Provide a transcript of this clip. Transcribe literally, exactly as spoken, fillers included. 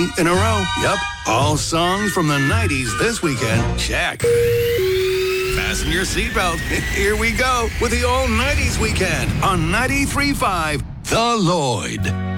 Three in a row. Yep. All songs from the nineties this weekend. Check. Fasten your seatbelt. Here we go with the all nineties weekend on ninety-three point five The Lloyd.